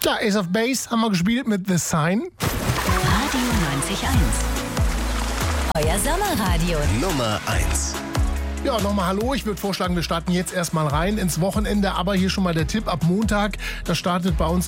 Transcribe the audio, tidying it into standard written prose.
Klar, Ace of Base haben wir gespielt mit The Sign. Radio 90.1. Euer Sommerradio. Nummer 1. Ja, nochmal hallo. Ich würde vorschlagen, wir starten jetzt erstmal rein ins Wochenende. Aber hier schon mal der Tipp ab Montag. Da startet bei uns